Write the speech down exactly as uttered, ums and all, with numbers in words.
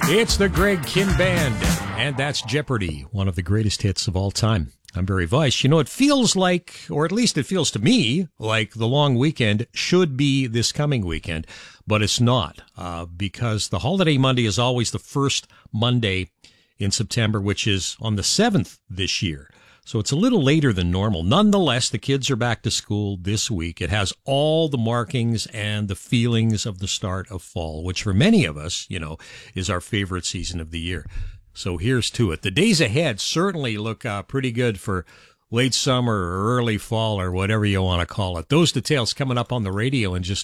It's the Greg Kinn Band, and that's Jeopardy, one of the greatest hits of all time. I'm Barry Weiss. You know, it feels like, or at least it feels to me, like the long weekend should be this coming weekend, but it's not, uh, because the holiday Monday is always the first Monday in September, which is on the seventh this year. So it's a little later than normal. Nonetheless, the kids are back to school this week. It has all the markings and the feelings of the start of fall, which for many of us, you know, is our favorite season of the year. So here's to it. The days ahead certainly look uh, pretty good for late summer or early fall or whatever you want to call it. Those details coming up on the radio in just